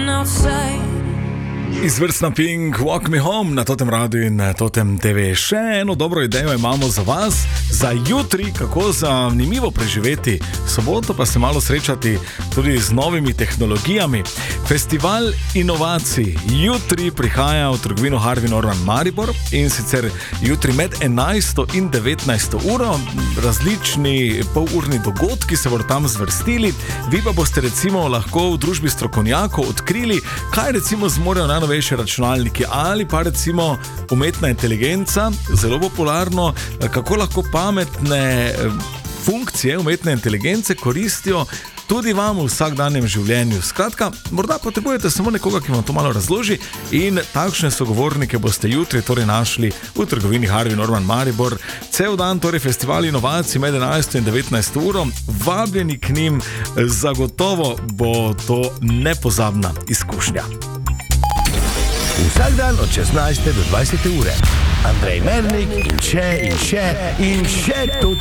Izvrstna Pink, Walk Me Home na Totem Radiu in Totem TV. Še eno dobro idejo imamo za vas, za jutri, kako zanimivo preživeti soboto, pa se malo srečati tudi z novimi tehnologijami. Festival inovacij jutri prihaja v trgovino Harvey Norman Maribor in sicer jutri med 11. in 19. uro. Različni polurni dogodki se bodo tam zvrstili, vi pa boste recimo lahko v družbi strokovnjakov odkrili, kaj recimo zmorejo najnovejši računalniki ali pa recimo umetna inteligenca, zelo popularno, kako lahko pametne funkcije umetne inteligence koristijo tudi vam v vsakdanjem življenju. Skratka, morda potrebujete samo nekoga, ki vam to malo razloži, in takšne sogovornike boste jutri torej našli v trgovini Harvey Norman Maribor. Cel dan torej festival inovacij med 11. in 19. uro. Vabljeni k njim, zagotovo bo to nepozabna izkušnja. Vsak dan od 16. do 20. ure. Andrej Mernik in še